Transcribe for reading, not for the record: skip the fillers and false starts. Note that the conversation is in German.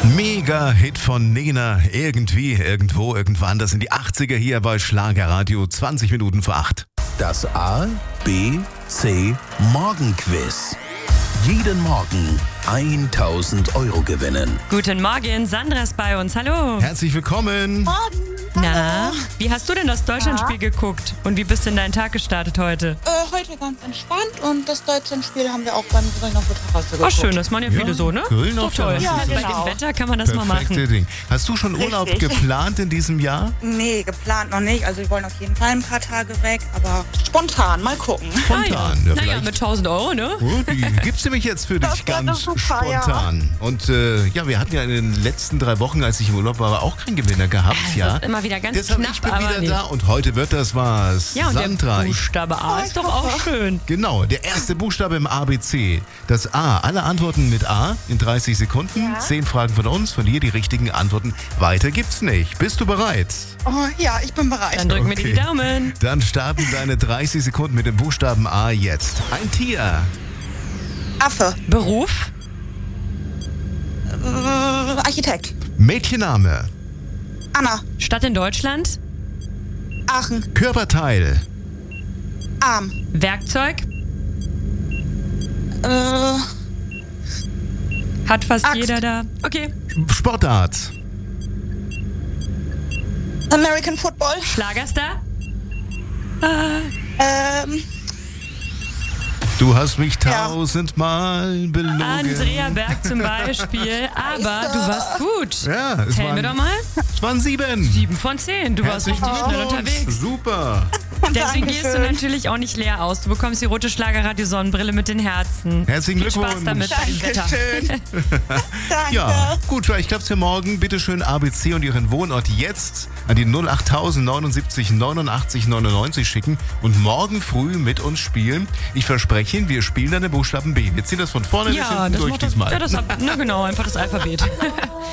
Mega-Hit von Nena. Irgendwie, irgendwo, irgendwann. Das sind die 80er hier bei Schlagerradio. 20 Minuten vor 8. Das A, B, C Morgenquiz. Jeden Morgen 1.000 € gewinnen. Guten Morgen, Sandra ist bei uns. Hallo. Herzlich willkommen. Morgen. Na, wie hast du denn das Deutschlandspiel geguckt? Und wie bist denn dein Tag gestartet heute? Heute ganz entspannt und das Deutschlandspiel haben wir auch beim Grillen auf der Terrasse geguckt. Oh, schön, das machen ja viele so, ne? Grillen Ist auf doch toll. Terrasse. Ja, Bei genau. dem Wetter kann man das mal Perfekte machen. Ding. Hast du schon Urlaub Richtig. geplant in diesem Jahr? Nee, geplant noch nicht. Also wir wollen auf jeden Fall ein paar Tage weg, aber spontan, mal gucken. Spontan. Ja, Ja, naja, vielleicht. mit 1.000 €, ne? Oh, die gibt's nämlich jetzt für dich Das wäre ganz super, ja. spontan. Und ja, wir hatten ja in den letzten 3 Wochen, als ich im Urlaub war, auch keinen Gewinner gehabt. Das Ja. ist immer wieder ganz Deshalb knapp, ich bin aber wieder nee. da und heute wird das was. Ja, und Sandra, der Buchstabe A ist doch auch schön. Genau, der erste Buchstabe im ABC. Das A. Alle Antworten mit A in 30 Sekunden. Ja. 10 Fragen von uns, von dir die richtigen Antworten. Weiter gibt's nicht. Bist du bereit? Oh ja, ich bin bereit. Dann drücken wir dir die Daumen. Dann starten deine 30 Sekunden mit dem Buchstaben A jetzt. Ein Tier. Affe. Beruf, Architekt. Mädchenname. Anna. Stadt in Deutschland, Aachen. Körperteil. Arm. Werkzeug, Äh, hat fast Axt. jeder da. Okay, Sportart. American Football. Schlagerstar, Du hast mich Ja. 1000-mal belogen. Andrea Berg zum Beispiel. Aber du warst gut. Ja, es Zählen wir doch mal. waren 7. 7 von 10. Du warst Herzlichen richtig schnell Glückwunsch. unterwegs. Super. Deswegen gehst du Dankeschön. natürlich auch nicht leer aus. Du bekommst die rote Schlagerradio-Sonnenbrille mit den Herzen. Herzlichen Viel Glückwunsch. Spaß damit bei dem Wetter. Dankeschön. Danke. Ja, gut, vielleicht klappt's ja morgen. Bitte schön ABC und Ihren Wohnort jetzt an die 08000 79 89 99 schicken und morgen früh mit uns spielen. Ich verspreche, wir spielen dann den Buchstaben B. Wir ziehen das von vorne bis Ja, hinten das durch macht das, diesmal. ja, das, na genau, einfach das Alphabet.